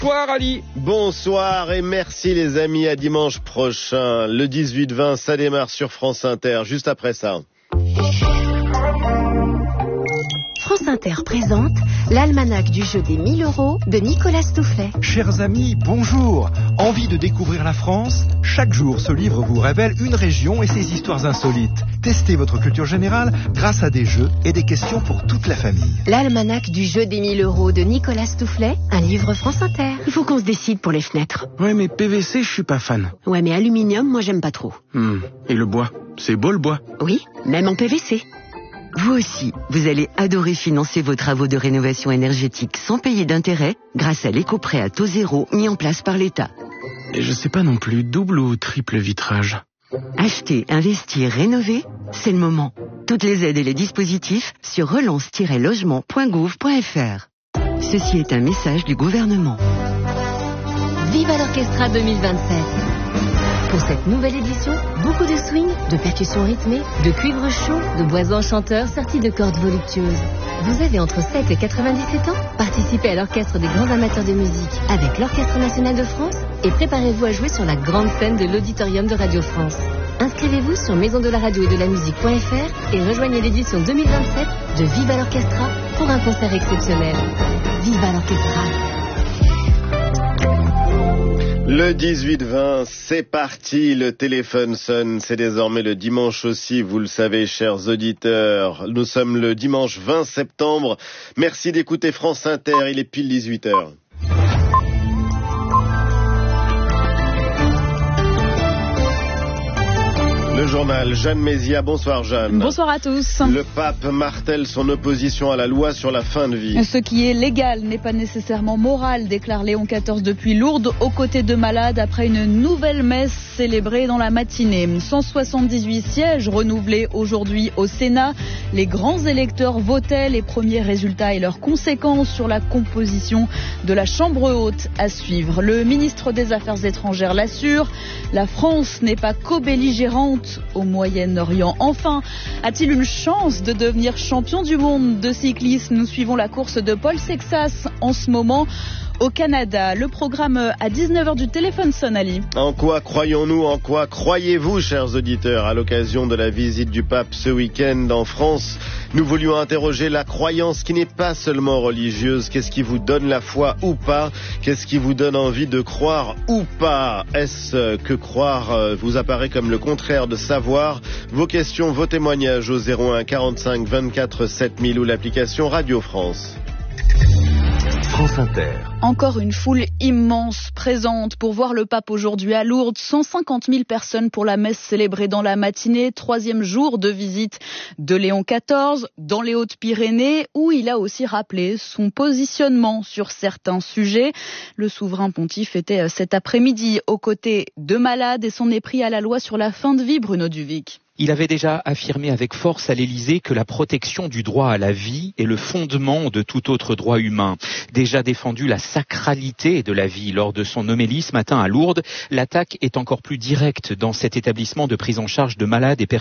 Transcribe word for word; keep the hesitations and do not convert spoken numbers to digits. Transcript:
Bonsoir Ali. Bonsoir et merci les amis, à dimanche prochain. Le dix-huit vingt, ça démarre sur France Inter, juste après ça. France Inter présente l'almanach du jeu des mille euros de Nicolas Stoufflet. Chers amis, bonjour. Envie de découvrir la France ? Chaque jour, ce livre vous révèle une région et ses histoires insolites. Testez votre culture générale grâce à des jeux et des questions pour toute la famille. L'almanach du jeu des mille euros de Nicolas Stoufflet, un livre France Inter. Il faut qu'on se décide pour les fenêtres. Ouais, mais P V C, je suis pas fan. Ouais, mais aluminium, moi j'aime pas trop. Hmm. Et le bois ? C'est beau le bois ? Oui, même en P V C. Vous aussi, vous allez adorer financer vos travaux de rénovation énergétique sans payer d'intérêt grâce à l'éco-prêt à taux zéro mis en place par l'État. Et je sais pas non plus, double ou triple vitrage ? Acheter, investir, rénover, c'est le moment. Toutes les aides et les dispositifs sur relance tiret logement point gouv point f r. Ceci est un message du gouvernement. Viva l'Orchestra deux mille vingt-sept. Pour cette nouvelle édition, beaucoup de swing, de percussions rythmées, de cuivre chaud, de bois enchanteurs sortis de cordes voluptueuses. Vous avez entre sept et quatre-vingt-dix-sept ans ? Participez à l'orchestre des grands amateurs de musique avec l'Orchestre National de France et préparez-vous à jouer sur la grande scène de l'Auditorium de Radio France. Inscrivez-vous sur maison de la radio et de la musique point f r et rejoignez l'édition deux mille vingt-sept de Viva l'Orchestra pour un concert exceptionnel. Viva l'Orchestra. Le dix-huit vingt, c'est parti, le téléphone sonne, c'est désormais le dimanche aussi, vous le savez chers auditeurs. Nous sommes le dimanche vingt septembre, merci d'écouter France Inter, il est pile dix-huit heures. Le journal, Jeanne Mézia, bonsoir Jeanne. Bonsoir à tous. Le pape martèle son opposition à la loi sur la fin de vie. Ce qui est légal n'est pas nécessairement moral, déclare Léon quatorze depuis Lourdes, aux côtés de malades après une nouvelle messe célébrée dans la matinée. cent soixante-dix-huit sièges renouvelés aujourd'hui au Sénat. Les grands électeurs votaient, les premiers résultats et leurs conséquences sur la composition de la Chambre haute à suivre. Le ministre des Affaires étrangères l'assure, la France n'est pas co-belligérante au Moyen-Orient. Enfin, a-t-il une chance de devenir champion du monde de cyclisme ? Nous suivons la course de Paul Sexas en ce moment au Canada. Le programme à dix-neuf heures du téléphone sonne, Ali. En quoi croyons-nous, en quoi croyez-vous, chers auditeurs ? À l'occasion de la visite du pape ce week-end en France, nous voulions interroger la croyance qui n'est pas seulement religieuse. Qu'est-ce qui vous donne la foi ou pas ? Qu'est-ce qui vous donne envie de croire ou pas ? Est-ce que croire vous apparaît comme le contraire de savoir ? Vos questions, vos témoignages au zéro un quarante-cinq vingt-quatre sept mille ou l'application Radio France. France Inter. Encore une foule immense présente pour voir le pape aujourd'hui à Lourdes. cent cinquante mille personnes pour la messe célébrée dans la matinée. Troisième jour de visite de Léon quatorze dans les Hautes-Pyrénées, où il a aussi rappelé son positionnement sur certains sujets. Le souverain pontife était cet après-midi aux côtés de malades et s'en est pris à la loi sur la fin de vie, Bruno Duvic. Il avait déjà affirmé avec force à l'Élysée que la protection du droit à la vie est le fondement de tout autre droit humain. Déjà défendu la sacralité de la vie lors de son homélie ce matin à Lourdes, l'attaque est encore plus directe dans cet établissement de prise en charge de malades et personnes